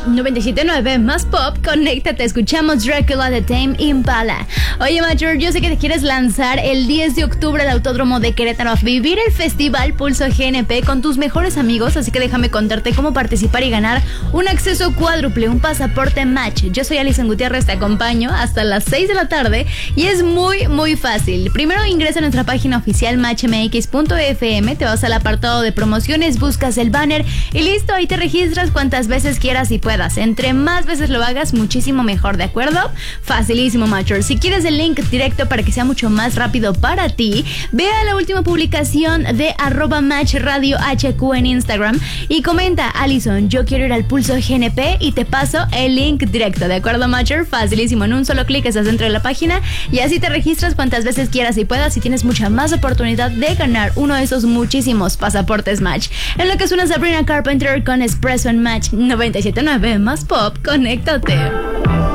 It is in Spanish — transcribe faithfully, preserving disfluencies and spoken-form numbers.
noventa y siete punto nueve más pop, conéctate, escuchamos Dracula de Tame Impala. Oye, Macho, yo sé que te quieres lanzar el diez de octubre al Autódromo de Querétaro a vivir el festival Pulso G N P con tus mejores amigos, así que déjame contarte cómo participar y ganar un acceso cuádruple, un pasaporte Match. Yo soy Alison Gutiérrez, te acompaño hasta las seis de la tarde y es muy, muy fácil. Primero ingresa a nuestra página oficial match m x punto f m, te vas al apartado de promociones, buscas el banner y listo, ahí te registras cuantas veces quieras y puedas. Entre más veces lo hagas, muchísimo mejor, ¿de acuerdo? Facilísimo, Matcher. Si quieres el link directo para que sea mucho más rápido para ti, ve a la última publicación de arroba match radio H Q en Instagram y comenta: Alison, yo quiero ir al Pulso G N P, y te paso el link directo, ¿de acuerdo, Matcher? Facilísimo, en un solo clic estás dentro de la página y así te registras cuantas veces quieras y puedas, y tienes mucha más oportunidad de ganar uno de esos muchísimos pasaportes Match. En lo que suena Sabrina Carpenter con Espresso en Match noventa y siete punto nueve más pop, conéctate.